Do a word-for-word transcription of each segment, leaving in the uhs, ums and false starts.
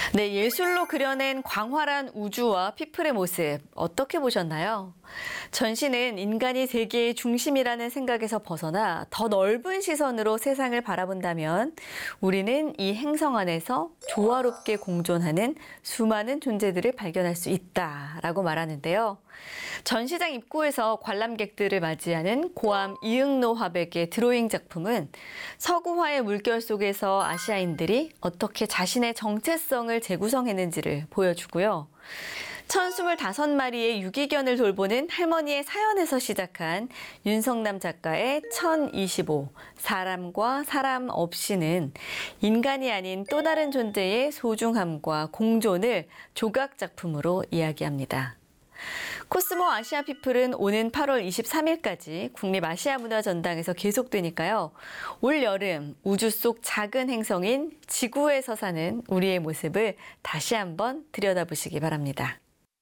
네, 예술로 그려낸 광활한 우주와 피플의 모습 어떻게 보셨나요? 전시는 인간이 세계의 중심이라는 생각에서 벗어나 더 넓은 시선으로 세상을 바라본다면 우리는 이 행성 안에서 조화롭게 공존하는 수많은 존재들을 발견할 수 있다라고 말하는데요. 전시장 입구에서 관람객들을 맞이하는 고암 이응노 화백의 드로잉 작품은 서구화의 물결 속에서 아시아인들이 어떻게 자신의 정체성을 재구성했는지를 보여주고요. 천이십오 마리의 유기견을 돌보는 할머니의 사연에서 시작한 윤성남 작가의 천이십오, 사람과 사람 없이는 인간이 아닌 또 다른 존재의 소중함과 공존을 조각 작품으로 이야기합니다. 코스모 아시아 피플은 오는 팔월 이십삼일까지 국립아시아문화전당에서 계속되니까요. 올 여름 우주 속 작은 행성인 지구에서 사는 우리의 모습을 다시 한번 들여다보시기 바랍니다.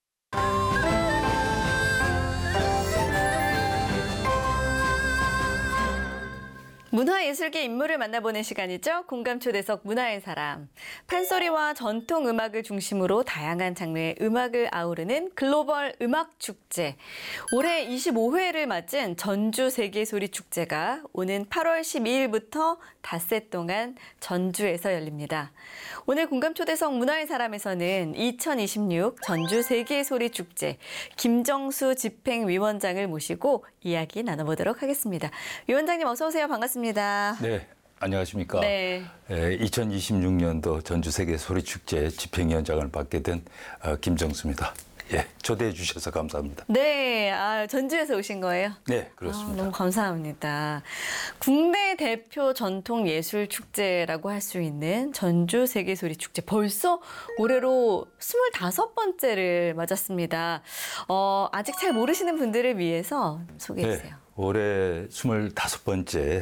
문화예술계 인물을 만나보는 시간이죠. 공감초대석 문화의 사람. 판소리와 전통 음악을 중심으로 다양한 장르의 음악을 아우르는 글로벌 음악축제. 올해 이십오 회를 맞은 전주 세계소리축제가 오는 팔월 십이일부터 닷새 동안 전주에서 열립니다. 오늘 공감초대석 문화의 사람에서는 이천이십육 전주 세계소리축제 김정수 집행위원장을 모시고 이야기 나눠보도록 하겠습니다. 위원장님 어서 오세요. 반갑습니다. 네, 안녕하십니까. 네. 이천이십육 년도 전주 세계소리축제 집행위원장을 맡게 된 김정수입니다. 예, 초대해 주셔서 감사합니다. 네, 아, 전주에서 오신 거예요? 네, 그렇습니다. 아, 너무 감사합니다. 국내 대표 전통 예술 축제라고 할 수 있는 전주 세계소리축제 벌써 올해로 스물다섯 번째를 맞았습니다. 어, 아직 잘 모르시는 분들을 위해서 소개해 주세요. 네, 올해 스물다섯 번째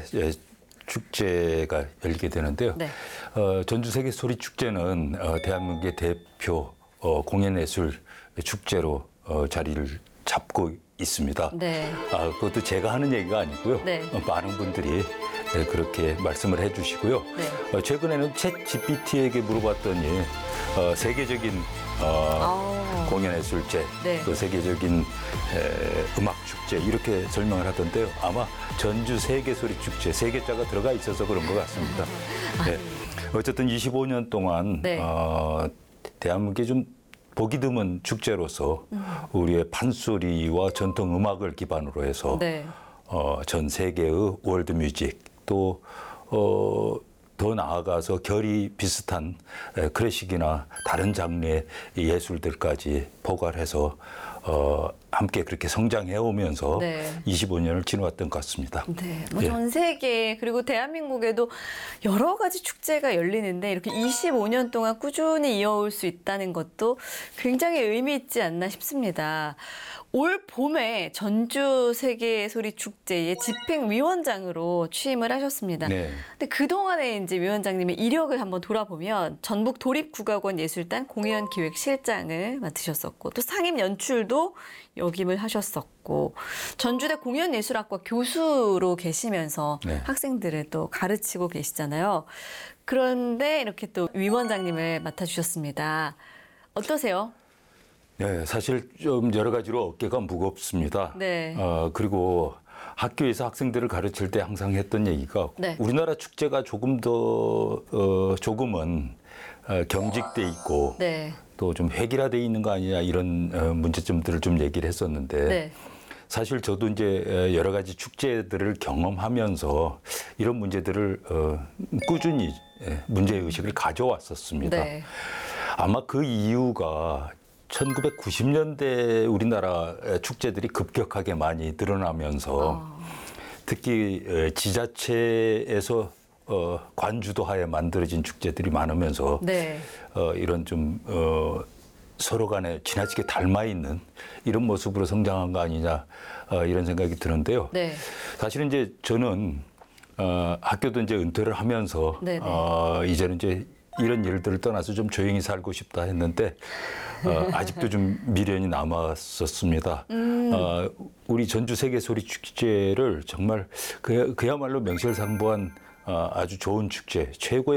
축제가 열리게 되는데요. 네. 어, 전주 세계소리축제는 어, 대한민국의 대표 어, 공연예술 축제로 어, 자리를 잡고 있습니다. 네. 아, 그것도 제가 하는 얘기가 아니고요. 네. 어, 많은 분들이 네, 그렇게 말씀을 해주시고요. 네. 어, 최근에는 챗 지피티에게 물어봤더니 어, 세계적인 어, 아. 공연예술제, 네. 또 세계적인 에, 음악축제 이렇게 설명을 하던데요. 아마 전주 세계소리축제 세계자가 들어가 있어서 그런 것 같습니다. 네. 어쨌든 이십오 년 동안 네. 어, 대한민국에 좀 보기 드문 축제로서 우리의 판소리와 전통 음악을 기반으로 해서 네. 어, 전 세계의 월드 뮤직 또 어, 더 나아가서 결이 비슷한 에, 클래식이나 다른 장르의 예술들까지 포괄해서 어, 함께 그렇게 성장해 오면서 네. 이십오 년을 지나왔던 것 같습니다. 네, 뭐 예. 전 세계 그리고 대한민국에도 여러 가지 축제가 열리는데 이렇게 이십오 년 동안 꾸준히 이어올 수 있다는 것도 굉장히 의미 있지 않나 싶습니다. 올 봄에 전주 세계소리축제의 집행위원장으로 취임을 하셨습니다. 네. 근데 그동안에 이제 위원장님의 이력을 한번 돌아보면 전북 도립국악원 예술단 공연기획실장을 맡으셨었고 또 상임 연출도 역임을 하셨었고 전주대 공연예술학과 교수로 계시면서 네. 학생들을 또 가르치고 계시잖아요. 그런데 이렇게 또 위원장님을 맡아주셨습니다. 어떠세요? 네, 사실 좀 여러 가지로 어깨가 무겁습니다. 네. 어, 그리고 학교에서 학생들을 가르칠 때 항상 했던 얘기가 네. 우리나라 축제가 조금 더 어, 조금은 어, 경직돼 있고 네. 또 좀 획일화돼 있는 거 아니냐 이런 어, 문제점들을 좀 얘기를 했었는데 네. 사실 저도 이제 여러 가지 축제들을 경험하면서 이런 문제들을 어, 꾸준히 문제 의식을 가져왔었습니다. 네. 아마 그 이유가 천구백구십 년대 우리나라 축제들이 급격하게 많이 늘어나면서 어. 특히 지자체에서 어, 관주도 하에 만들어진 축제들이 많으면서 네. 어, 이런 좀 어, 서로 간에 지나치게 닮아 있는 이런 모습으로 성장한 거 아니냐 어, 이런 생각이 드는데요. 네. 사실은 이제 저는 어, 학교도 이제 은퇴를 하면서 네네. 어, 이제는 이제 이런 일들을 떠나서 좀 조용히 살고 싶다 했는데 어, 아직도 좀 미련이 남았었습니다. 음. 어, 우리 전주 세계소리축제를 정말 그, 그야말로 명실상부한 어, 아주 좋은 축제, 최고의